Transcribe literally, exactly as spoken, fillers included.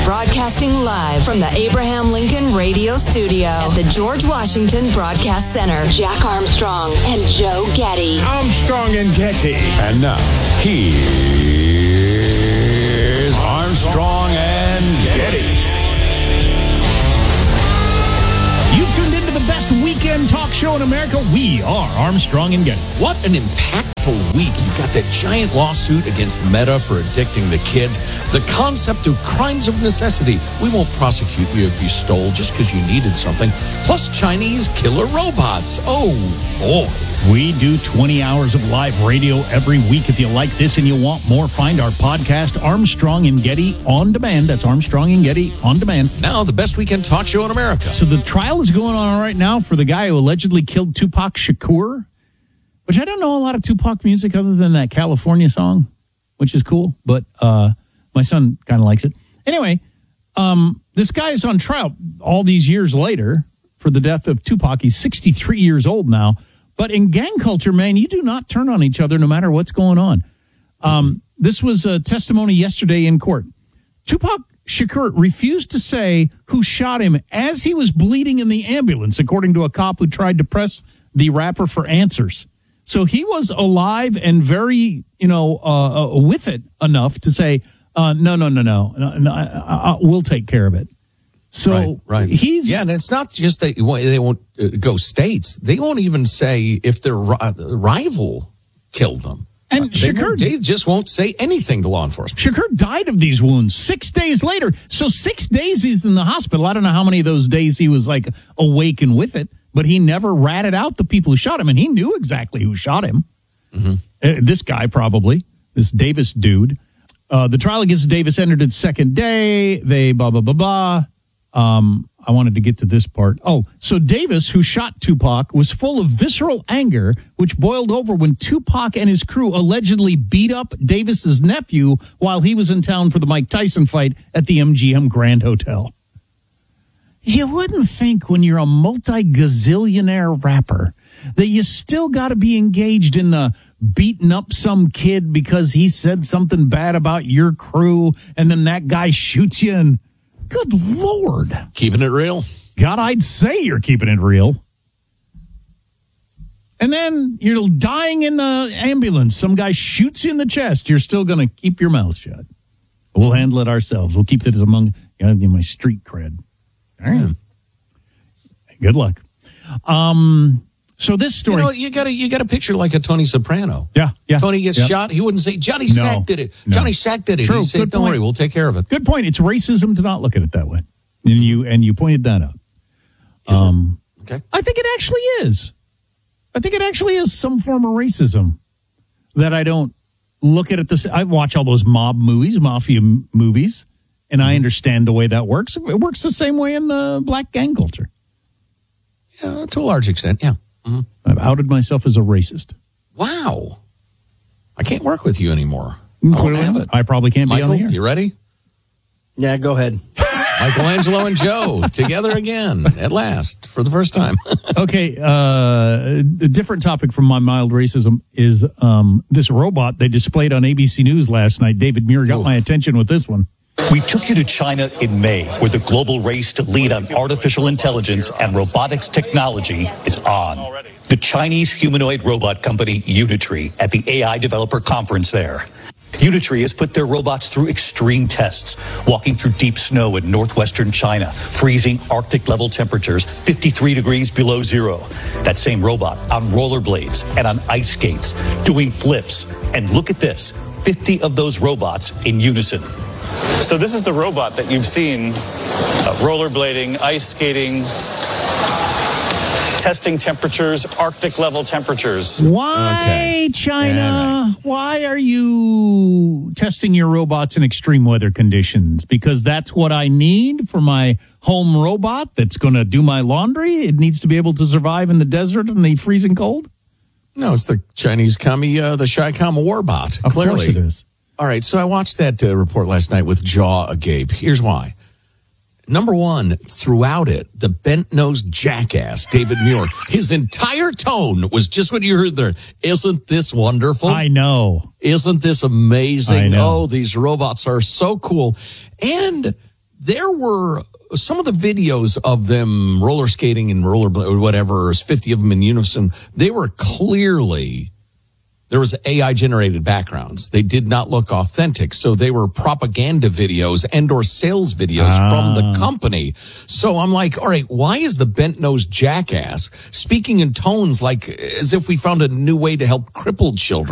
Broadcasting live from the Abraham Lincoln Radio Studio at the George Washington Broadcast Center. Jack Armstrong and Joe Getty. Armstrong and Getty. And now, here's Armstrong and Getty. You've tuned into the best weekend talk show in America. We are Armstrong and Getty. What an impactful week. You've got that giant lawsuit against Meta for addicting the kids. The concept of crimes of necessity. We won't prosecute you if you stole just because you needed something. Plus Chinese killer robots. Oh, boy. We do twenty hours of live radio every week. If you like this and you want more, find our podcast, Armstrong and Getty On Demand. That's Armstrong and Getty On Demand. Now the best weekend talk show in America. So the trial is going on right now for the guy who allegedly killed Tupac Shakur, which I don't know a lot of Tupac music other than that California song, which is cool, but uh, my son kind of likes it. Anyway, um, this guy is on trial all these years later for the death of Tupac. He's sixty-three years old now. But in gang culture, man, you do not turn on each other no matter what's going on. Um, this was a testimony yesterday in court. Tupac Shakur refused to say who shot him as he was bleeding in the ambulance, according to a cop who tried to press the rapper for answers. So he was alive and very, you know, uh, uh, with it enough to say, uh, no, no, no, no, no, no I, I, I, we'll take care of it. So right, right. he's... Yeah, and it's not just that they won't go states. They won't even say if their rival killed them. And they, Shakur... They just won't say anything to law enforcement. Shakur died of these wounds six days later. So six days he's in the hospital. I don't know how many of those days he was, like, awake and with it, but he never ratted out the people who shot him, and he knew exactly who shot him. Mm-hmm. Uh, this guy, probably. This Davis dude. Uh, the trial against Davis entered its second day. They blah, blah, blah, blah. Um, I wanted to get to this part. Oh, so Davis, who shot Tupac, was full of visceral anger, which boiled over when Tupac and his crew allegedly beat up Davis's nephew while he was in town for the Mike Tyson fight at the M G M Grand Hotel. You wouldn't think when you're a multi-gazillionaire rapper that you still got to be engaged in the beating up some kid because he said something bad about your crew and then that guy shoots you and... Good Lord. Keeping it real. God, I'd say you're keeping it real. And then you're dying in the ambulance. Some guy shoots you in the chest. You're still going to keep your mouth shut. We'll handle it ourselves. We'll keep this among you know, my street cred. All right. Yeah. Good luck. Um... So this story, you know, you got you got a picture like a Tony Soprano. Yeah, yeah. Tony gets yeah. shot. He wouldn't say Johnny no, Sack did it. No. Johnny Sack did it. True. He said, Good "Don't point. worry, we'll take care of it." Good point. It's racism to not look at it that way, and you and you pointed that out. Is um, it? Okay. I think it actually is. I think it actually is some form of racism that I don't look at it. This I watch all those mob movies, mafia m- movies, and I understand the way that works. It works the same way in the black gang culture. Yeah, to a large extent. Yeah. Mm-hmm. I've outed myself as a racist. Wow. I can't work with you anymore. I won't have it. I probably can't Michael, be on the air. You ready? Yeah, go ahead. Michelangelo and Joe together again at last for the first time. Okay, uh, a different topic from my mild racism is um, this robot they displayed on A B C News last night. David Muir got Oof. my attention with this one. We took you to China in May, where the global race to lead on artificial intelligence and robotics technology is on. The Chinese humanoid robot company Unitree at the A I developer conference there. Unitree has put their robots through extreme tests, walking through deep snow in northwestern China, freezing Arctic-level temperatures fifty-three degrees below zero. That same robot on rollerblades and on ice skates, doing flips. And look at this, fifty of those robots in unison. So this is the robot that you've seen uh, rollerblading, ice skating, testing temperatures, Arctic level temperatures. Why, okay. China? Yeah, right. Why are you testing your robots in extreme weather conditions? Because that's what I need for my home robot that's going to do my laundry? It needs to be able to survive in the desert and the freezing cold? No, it's the Chinese commie, uh, the Shicom Warbot. Of clearly. course it is. All right, so I watched that uh, report last night with jaw agape. Here's why. Number one, throughout it, the bent-nosed jackass, David Muir, his entire tone was just what you heard there. Isn't this wonderful? I know. Isn't this amazing? I know. Oh, these robots are so cool. And there were some of the videos of them roller skating and roller or whatever, fifty of them in unison. They were clearly, there was A I generated backgrounds. They did not look authentic. So they were propaganda videos and or sales videos ah. from the company. So I'm like, all right, why is the bent-nosed jackass speaking in tones like as if we found a new way to help crippled children?